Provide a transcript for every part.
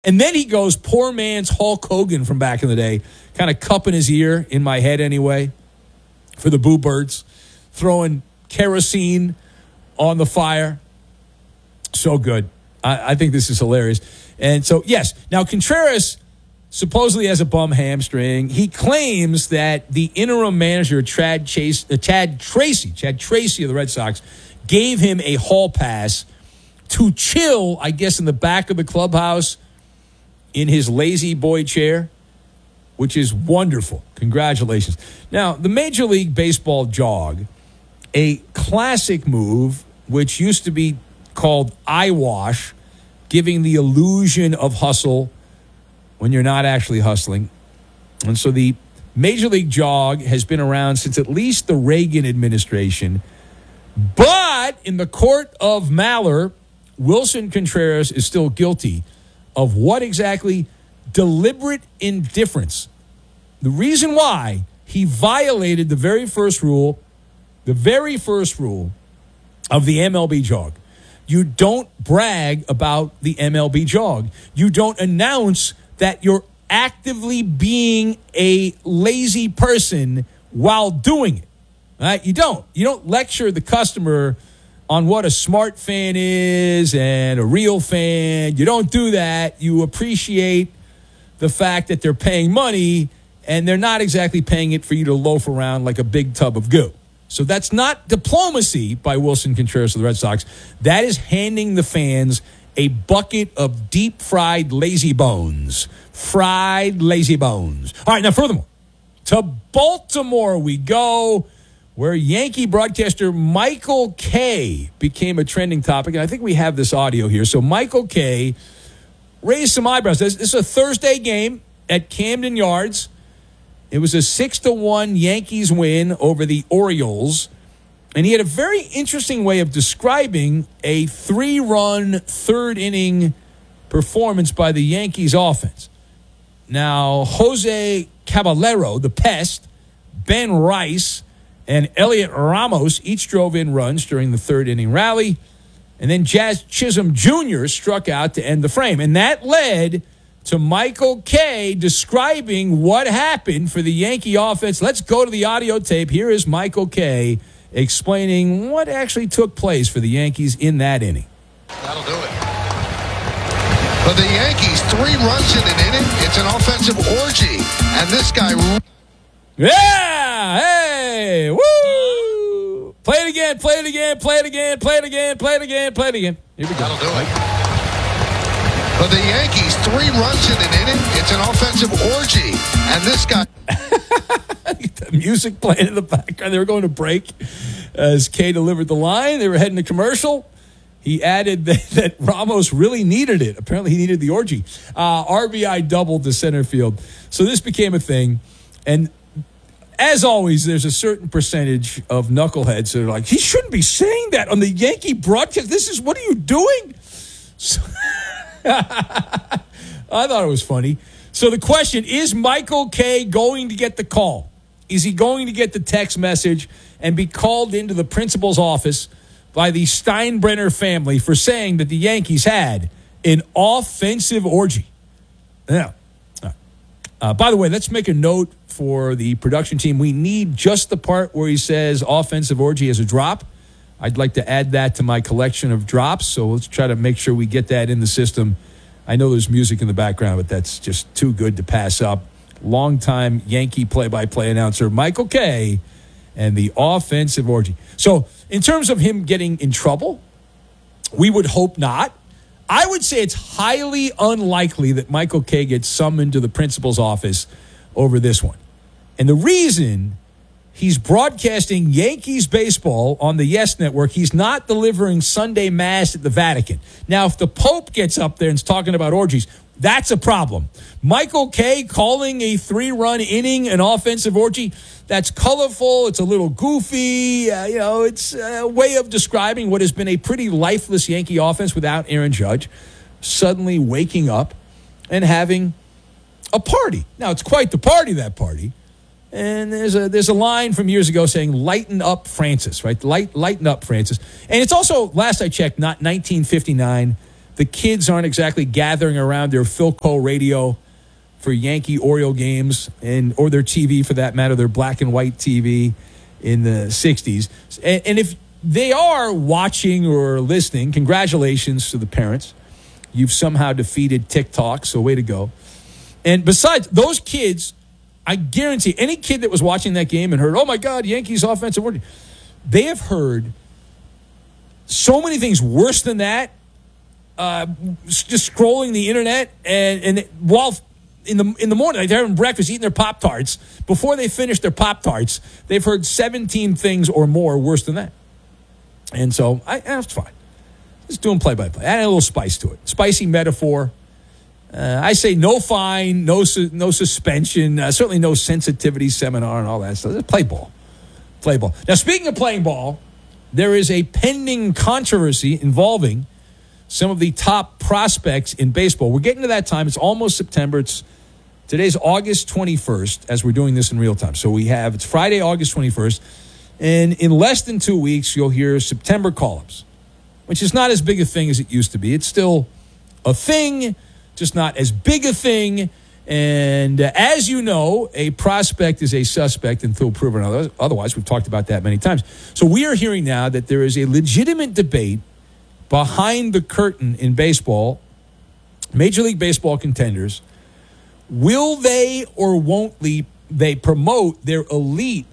And then he goes, poor man's Hulk Hogan from back in the day, kind of cupping his ear, in my head anyway, for the Boo Birds, throwing kerosene on the fire. So good. I think this is hilarious. And so, yes, now Contreras supposedly has a bum hamstring. He claims that the interim manager, Chad Tracy of the Red Sox, gave him a hall pass to chill, I guess, in the back of the clubhouse in his lazy boy chair, which is wonderful. Congratulations. Now, the Major League Baseball jog, a classic move, which used to be called eye wash, giving the illusion of hustle when you're not actually hustling. And so the Major League jog has been around since at least the Reagan administration. But in the court of Malheur, Wilson Contreras is still guilty of what exactly? Deliberate indifference. The reason why he violated the very first rule of the MLB jog. You don't brag about the MLB jog. You don't announce that you're actively being a lazy person while doing it. All right? You don't. You don't lecture the customer on what a smart fan is and a real fan. You don't do that. You appreciate the fact that they're paying money and they're not exactly paying it for you to loaf around like a big tub of goo. So that's not diplomacy by Wilson Contreras of the Red Sox. That is handing the fans a bucket of deep-fried lazy bones. Fried lazy bones. All right, now furthermore, to Baltimore we go, where Yankee broadcaster Michael Kay became a trending topic. And I think we have this audio here. So Michael Kay raised some eyebrows. This is a Thursday game at Camden Yards. It was a 6-1 Yankees win over the Orioles. And he had a very interesting way of describing a 3-run third-inning performance by the Yankees offense. Now, Jose Caballero, the Pest, Ben Rice, and Elliot Ramos each drove in runs during the third-inning rally. And then Jazz Chisholm Jr. struck out to end the frame. And that led to Michael Kay describing what happened for the Yankee offense. Let's go to the audio tape. Here is Michael Kay explaining what actually took place for the Yankees in that inning. That'll do it. For the Yankees, 3 runs in an inning. It's an offensive orgy. And this guy... Yeah! Hey! Woo! Play it again, play it again, play it again, play it again, play it again, play it again. Here we go. That'll do it. For the Yankees, 3 runs in an inning. It's an offensive orgy. And this guy... The music playing in the background. They were going to break as Kay delivered the line. They were heading to commercial. He added that Ramos really needed it. Apparently he needed the orgy. RBI doubled to center field. So this became a thing. And as always, there's a certain percentage of knuckleheads that are like, he shouldn't be saying that on the Yankee broadcast. What are you doing? So, I thought it was funny. So the question, is Michael Kay going to get the call? Is he going to get the text message and be called into the principal's office by the Steinbrenner family for saying that the Yankees had an offensive orgy? Now, by the way, let's make a note for the production team. We need just the part where he says offensive orgy as a drop. I'd like to add that to my collection of drops, so let's try to make sure we get that in the system. I know there's music in the background, but that's just too good to pass up. Longtime Yankee play-by-play announcer Michael Kay and the offensive orgy. So in terms of him getting in trouble, we would hope not. I would say it's highly unlikely that Michael Kay gets summoned to the principal's office over this one. And the reason, he's broadcasting Yankees baseball on the Yes Network. He's not delivering Sunday Mass at the Vatican. Now, if the Pope gets up there and is talking about orgies, that's a problem. Michael Kay calling a 3-run inning an offensive orgy, that's colorful. It's a little goofy. It's a way of describing what has been a pretty lifeless Yankee offense without Aaron Judge suddenly waking up and having a party. Now, it's quite the party, that party. And there's a line from years ago saying, lighten up Francis, right? Lighten up Francis. And it's also, last I checked, not 1959, The kids aren't exactly gathering around their Philco radio for Yankee Oriole games or their TV, for that matter, their black and white TV in the 60s. And if they are watching or listening, congratulations to the parents. You've somehow defeated TikTok, so way to go. And besides, those kids, I guarantee any kid that was watching that game and heard, oh my God, Yankees offensive word, they have heard so many things worse than that. Just scrolling the internet and while in the morning, like they're having breakfast, eating their Pop-Tarts. Before they finish their Pop-Tarts, they've heard 17 things or more worse than that. And so, that's fine. Just doing play-by-play. Add a little spice to it. Spicy metaphor. I say no fine, no suspension, certainly no sensitivity seminar and all that stuff. Just play ball. Play ball. Now, speaking of playing ball, there is a pending controversy involving some of the top prospects in baseball. We're getting to that time. It's almost September. Today's August 21st as we're doing this in real time. So it's Friday, August 21st. And in less than 2 weeks, you'll hear September call-ups, which is not as big a thing as it used to be. It's still a thing, just not as big a thing. And as you know, a prospect is a suspect until proven otherwise. We've talked about that many times. So we are hearing now that there is a legitimate debate behind the curtain in baseball, Major League Baseball contenders. Will they or won't they promote their elite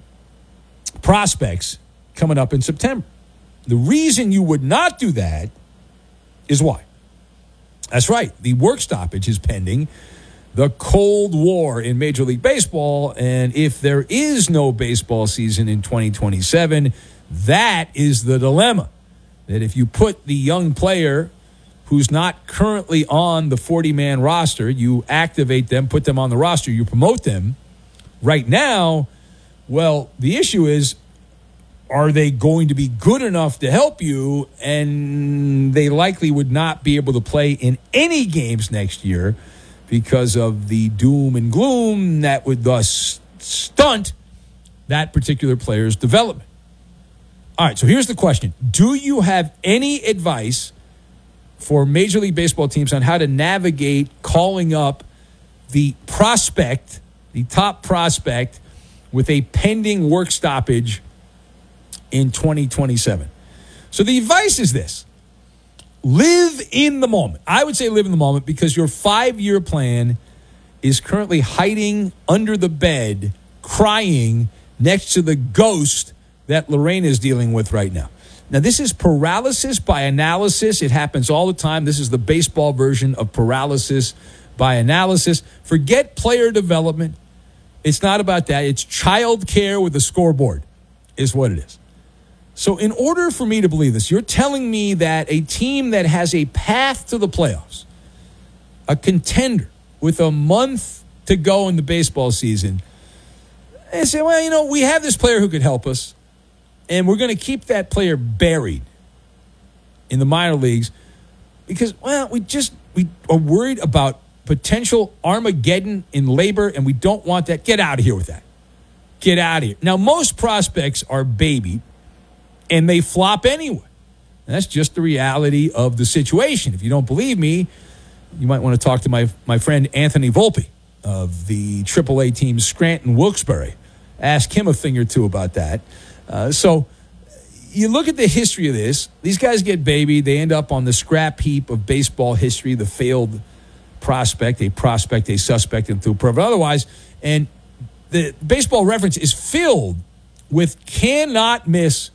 prospects coming up in September? The reason you would not do that is why. That's right. The work stoppage is pending. The Cold War in Major League Baseball. And if there is no baseball season in 2027, that is the dilemma. That if you put the young player who's not currently on the 40-man roster, you activate them, put them on the roster, you promote them. Right now, well, the issue is, are they going to be good enough to help you? And they likely would not be able to play in any games next year because of the doom and gloom that would thus stunt that particular player's development. All right, so here's the question. Do you have any advice for Major League Baseball teams on how to navigate calling up the prospect, the top prospect, with a pending work stoppage in 2027? So the advice is this. Live in the moment. I would say live in the moment because your 5-year plan is currently hiding under the bed, crying next to the ghost that Lorraine is dealing with right now. Now, this is paralysis by analysis. It happens all the time. This is the baseball version of paralysis by analysis. Forget player development. It's not about that. It's child care with a scoreboard is what it is. So in order for me to believe this, you're telling me that a team that has a path to the playoffs, a contender with a month to go in the baseball season, they say, well, we have this player who could help us, and we're going to keep that player buried in the minor leagues because, we are worried about potential Armageddon in labor, and we don't want that. Get out of here with that. Get out of here. Now, most prospects are babied, and they flop anyway. And that's just the reality of the situation. If you don't believe me, you might want to talk to my friend Anthony Volpe of the AAA team Scranton Wilkes-Barre. Ask him a thing or two about that. So you look at the history of this. These guys get babied. They end up on the scrap heap of baseball history, the failed prospect, a suspect, and through proven otherwise. And the Baseball Reference is filled with cannot miss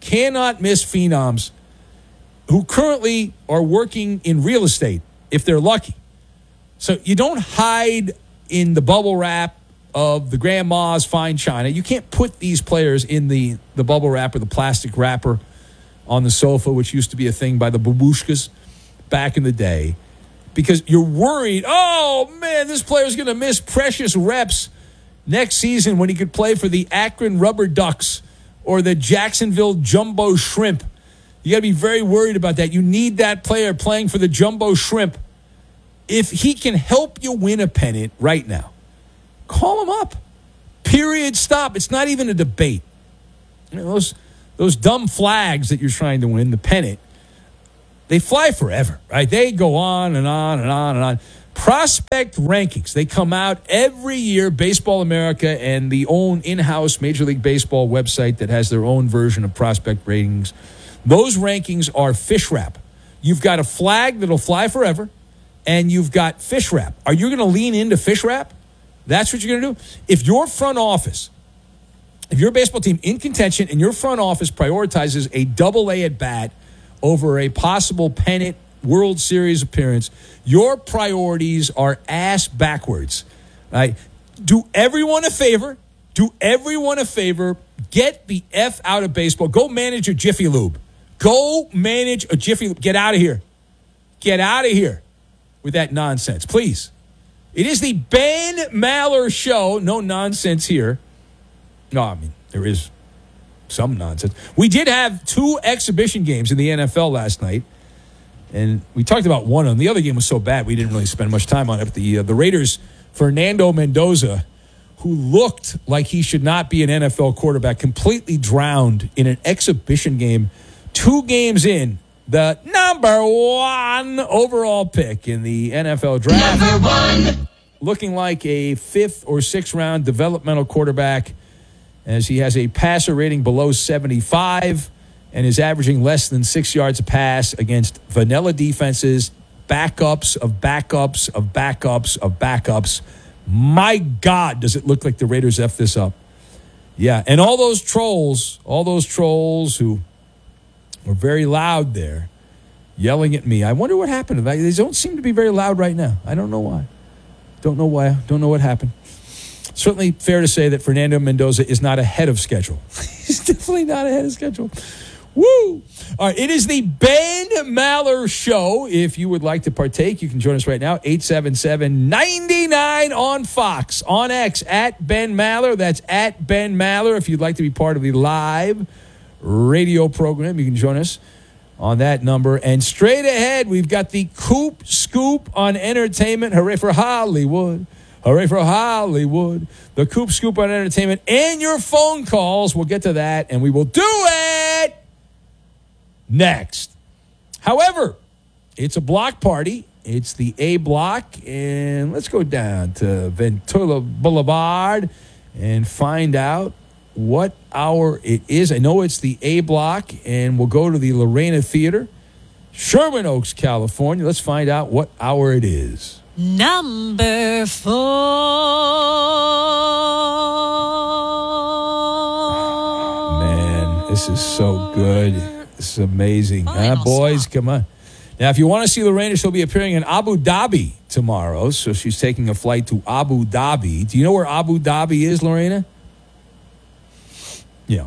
phenoms who currently are working in real estate if they're lucky. So you don't hide in the bubble wrap of the grandma's fine china. You can't put these players in the bubble wrap or the plastic wrapper on the sofa, which used to be a thing by the babushkas back in the day, because you're worried, oh, man, this player's going to miss precious reps next season when he could play for the Akron Rubber Ducks or the Jacksonville Jumbo Shrimp. You got to be very worried about that. You need that player playing for the Jumbo Shrimp. If he can help you win a pennant right now, call him up. Period. Stop. It's not even a debate. Those dumb flags that you're trying to win, the pennant, they fly forever, right? They go on and on and on and on. Prospect rankings, they come out every year, Baseball America and the own in-house Major League Baseball website that has their own version of prospect ratings. Those rankings are fish wrap. You've got a flag that'll fly forever, and you've got fish wrap. Are you going to lean into fish wrap? That's what you're going to do? If your front office, if your baseball team in contention and your front office prioritizes a double-A at bat over a possible pennant World Series appearance, your priorities are ass backwards. Right? Do everyone a favor. Get the F out of baseball. Go manage a Jiffy Lube. Get out of here. Get out of here with that nonsense, please. It is the Ben Maller Show. No nonsense here. No, I mean, there is some nonsense. We did have 2 exhibition games in the NFL last night. And we talked about one of them. The other game was so bad we didn't really spend much time on it. But the Raiders, Fernando Mendoza, who looked like he should not be an NFL quarterback, completely drowned in an exhibition game. 2 games in, the number 1 overall pick in the NFL draft. Number 1. Looking like a 5th or 6th round developmental quarterback, as he has a passer rating below 75. And is averaging less than 6 yards a pass against vanilla defenses, backups of backups of backups of backups. My God, does it look like the Raiders F this up. Yeah, and all those trolls who were very loud there, yelling at me. I wonder what happened. They don't seem to be very loud right now. I don't know why. Don't know what happened. Certainly fair to say that Fernando Mendoza is not ahead of schedule. He's definitely not ahead of schedule. Woo! All right, it is the Ben Maller Show. If you would like to partake, you can join us right now, 877-99 on Fox, on X, at Ben Maller. That's at Ben Maller. If you'd like to be part of the live radio program, you can join us on that number. And straight ahead, we've got the Coop Scoop on entertainment. Hooray for Hollywood. Hooray for Hollywood. The Coop Scoop on entertainment and your phone calls. We'll get to that, and we will do it next. However, it's a block party. It's the A block, and let's go down to Ventura Boulevard and find out what hour it is. I know it's the A block, and we'll go to the Lorena Theater, Sherman Oaks, California. Let's find out what hour it is. Number 4. Man, this is so good. This is amazing. Boys, come on. Now, if you want to see Lorena, she'll be appearing in Abu Dhabi tomorrow. So she's taking a flight to Abu Dhabi. Do you know where Abu Dhabi is, Lorena? Yeah.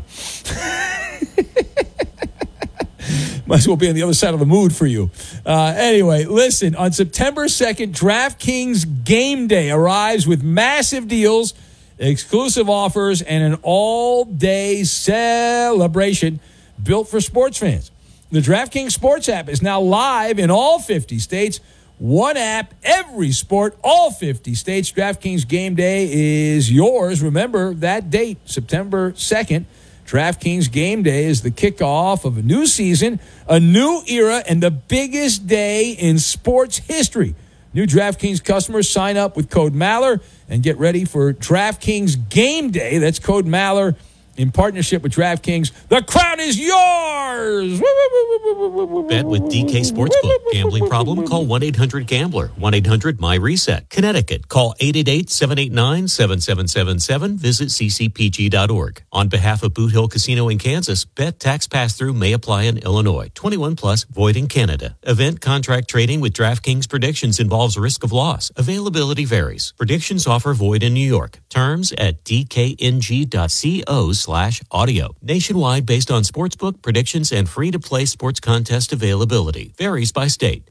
Might as well be on the other side of the mood for you. Anyway, listen, on September 2nd, DraftKings Game Day arrives with massive deals, exclusive offers, and an all-day celebration built for sports fans. The DraftKings Sports app is now live in all 50 states. One app, every sport, all 50 states. DraftKings Game Day is yours. Remember that date, September 2nd. DraftKings Game Day is the kickoff of a new season, a new era, and the biggest day in sports history. New DraftKings customers sign up with code Maller and get ready for DraftKings Game Day. That's code Maller in partnership with DraftKings. The crown is yours! Bet with DK Sportsbook. Gambling problem? Call 1-800-GAMBLER. 1-800-MY-RESET. Connecticut. Call 888-789-7777. Visit ccpg.org. On behalf of Boot Hill Casino in Kansas, bet tax pass-through may apply in Illinois. 21 plus, void in Canada. Event contract trading with DraftKings predictions involves risk of loss. Availability varies. Predictions offer void in New York. Terms at dkng.co/audio. Nationwide based on sportsbook predictions and free-to-play sports contest availability. Varies by state.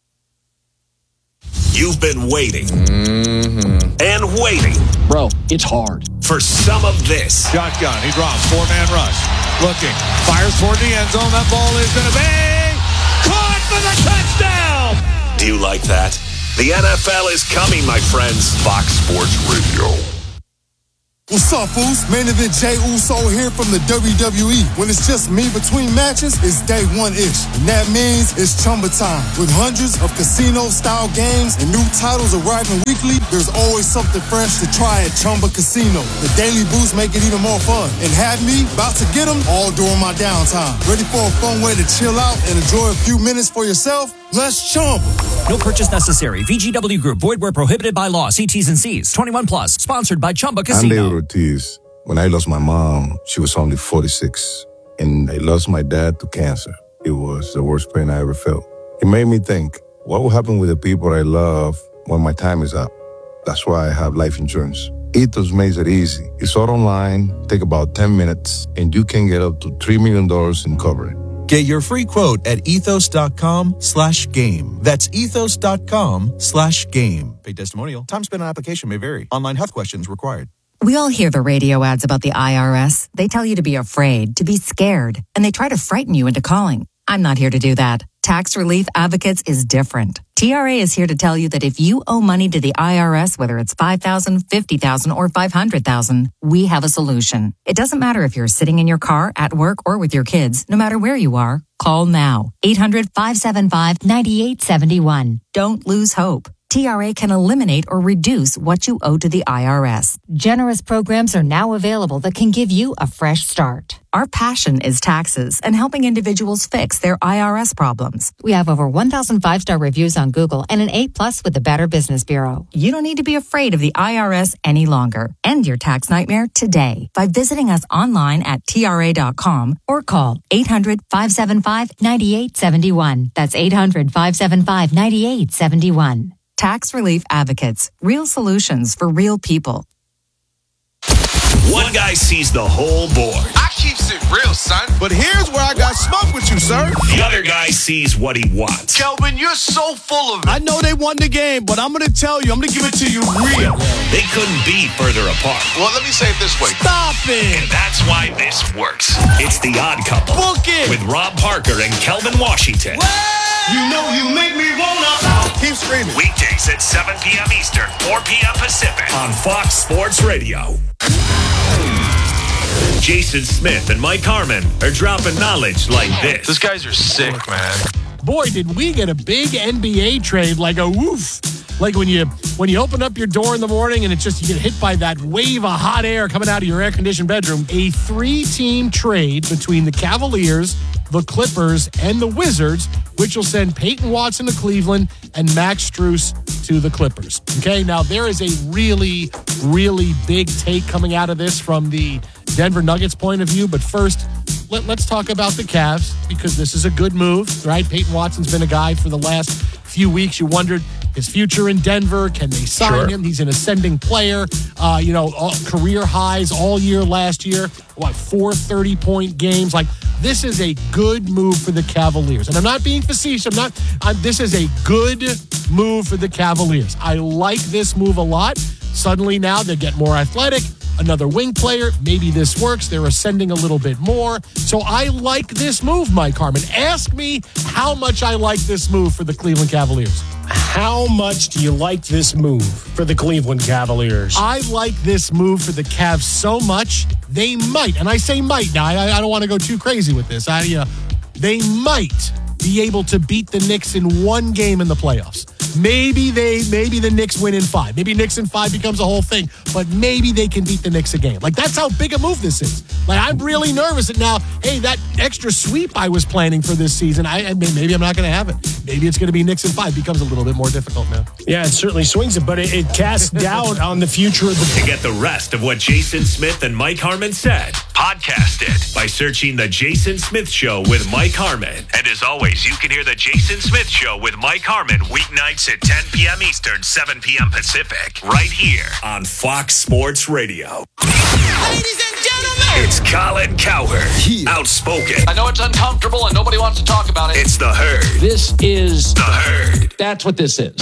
You've been waiting and waiting. Bro, it's hard. For some of this. Shotgun. He drops. 4-man rush. Looking. Fires toward the end zone. That ball is going to be caught for the touchdown. Do you like that? The NFL is coming, my friends. Fox Sports Radio. What's up, Foos? Main event Jey Uso here from the WWE. When it's just me between matches, it's day one-ish. And that means it's Chumba time. With hundreds of casino-style games and new titles arriving weekly, there's always something fresh to try at Chumba Casino. The daily boosts make it even more fun. And have me about to get them all during my downtime. Ready for a fun way to chill out and enjoy a few minutes for yourself? Let's Chumba. No purchase necessary. VGW Group. Void where prohibited by law. See T's and C's. 21 plus. Sponsored by Chumba Casino. I'm David Ortiz. When I lost my mom, she was only 46. And I lost my dad to cancer. It was the worst pain I ever felt. It made me think, what will happen with the people I love when my time is up? That's why I have life insurance. Ethos makes it easy. It's all online, take about 10 minutes, and you can get up to $3 million in coverage. Get your free quote at ethos.com/game. That's ethos.com/game. Paid testimonial. Time spent on application may vary. Online health questions required. We all hear the radio ads about the IRS. They tell you to be afraid, to be scared, and they try to frighten you into calling. I'm not here to do that. Tax Relief Advocates is different. TRA is here to tell you that if you owe money to the IRS, whether it's $5,000, $50,000, or $500,000, we have a solution. It doesn't matter if you're sitting in your car, at work, or with your kids. No matter where you are, call now. 800-575-9871. Don't lose hope. TRA can eliminate or reduce what you owe to the IRS. Generous programs are now available that can give you a fresh start. Our passion is taxes and helping individuals fix their IRS problems. We have over 1,000 5-star reviews on Google and an A+ with the Better Business Bureau. You don't need to be afraid of the IRS any longer. End your tax nightmare today by visiting us online at TRA.com or call 800-575-9871. That's 800-575-9871. Tax Relief Advocates. Real solutions for real people. One guy sees the whole board. I keeps it real, son. But here's where I got smoke with you, sir. The other guy sees what he wants. Kelvin, you're so full of it. I know they won the game, but I'm going to tell you, I'm going to give it to you real. They couldn't be further apart. Well, let me say it this way. Stop it. And that's why this works. It's The Odd Couple. Book it. With Rob Parker and Kelvin Washington. You know you make me wanna. Keep screaming. Weekdays at 7 p.m. Eastern, 4 p.m. Pacific on Fox Sports Radio. Jason Smith and Mike Harmon are dropping knowledge like this. These guys are sick, man. Boy, did we get a big NBA trade, like a woof. Like when you open up your door in the morning and it's just you get hit by that wave of hot air coming out of your air-conditioned bedroom. A 3-team trade between the Cavaliers, the Clippers, and the Wizards, which will send Peyton Watson to Cleveland and Max Strus to the Clippers. Okay, now there is a really, really big take coming out of this from the Denver Nuggets point of view. But first, let's talk about the Cavs, because this is a good move, right? Peyton Watson's been a guy for the last few weeks. You wondered his future in Denver. Can they sign him? He's an ascending player. Career highs all year last year. 4 30-point games. Like, this is a good move for the Cavaliers. And I'm not being facetious. This is a good move for the Cavaliers. I like this move a lot. Suddenly now they get more athletic. Another wing player. Maybe this works. They're ascending a little bit more. So I like this move, Mike Harmon. Ask me how much I like this move for the Cleveland Cavaliers. How much do you like this move for the Cleveland Cavaliers? I like this move for the Cavs so much, they might, and I say might now, I don't want to go too crazy with this. They might be able to beat the Knicks in one game in the playoffs. Maybe the Knicks win in 5. Maybe Knicks in 5 becomes a whole thing, but maybe they can beat the Knicks a game. Like, that's how big a move this is. Like, I'm really nervous that now, hey, that extra sweep I was planning for this season, maybe I'm not going to have it. Maybe it's going to be Knicks in 5. Becomes a little bit more difficult now. Yeah, it certainly swings it, but it casts doubt on the future of the... To get the rest of what Jason Smith and Mike Harmon said, podcast it by searching The Jason Smith Show with Mike Harmon. And as always, you can hear The Jason Smith Show with Mike Harmon weeknights at 10 p.m. Eastern, 7 p.m. Pacific, right here on Fox Sports Radio. Ladies and gentlemen, it's Colin Cowherd, outspoken. I know it's uncomfortable and nobody wants to talk about it. It's The Herd. This is The Herd. That's what this is.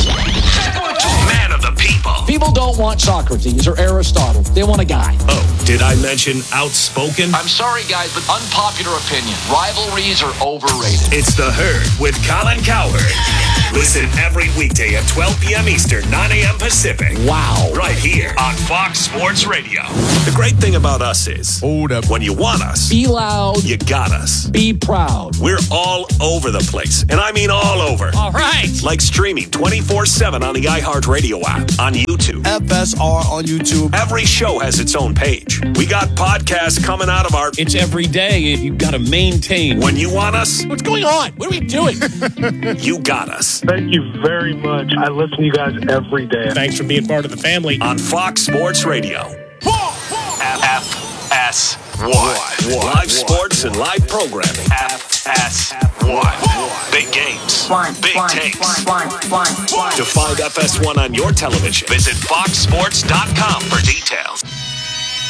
Man of the people. People don't want Socrates or Aristotle. They want a guy. Oh, did I mention outspoken? I'm sorry, guys, but unpopular opinion. Rivalries are overrated. It's The Herd with Colin Cowherd. Listen every weekday at 12 p.m. Eastern, 9 a.m. Pacific. Wow. Right here on Fox Sports Radio. The great thing about us is, Hold up. when you want us, Be loud. you got us. Be proud. We're all over the place, and I mean all over. All right. Like streaming 24/7 on the iHeartRadio app, on YouTube. FSR on YouTube. Every show has its own page. We got podcasts coming out of our... It's every day. You've got to maintain. When you want us, What's going on? What are we doing? you got us. Thank you very much. I listen to you guys every day. Thanks for being part of the family. On Fox Sports Radio. FS1. Live sports and live programming. FS1. Big games. Big takes. To find FS1 on your television, visit foxsports.com for details.